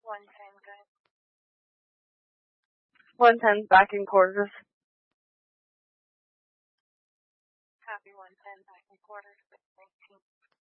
110, guys. 110 back in quarters. Copy 110 back in quarters. 19.